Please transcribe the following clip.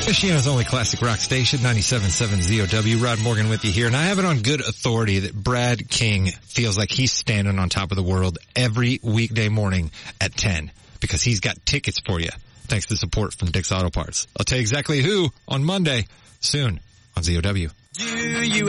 Michiana's only classic rock station, 97.7 ZOW. Rod Morgan with you here. And I have it on good authority that Brad King feels like he's standing on top of the world every weekday morning at 10 because he's got tickets for you. Thanks to support from Dick's Auto Parts. I'll tell you exactly who on Monday soon on ZOW.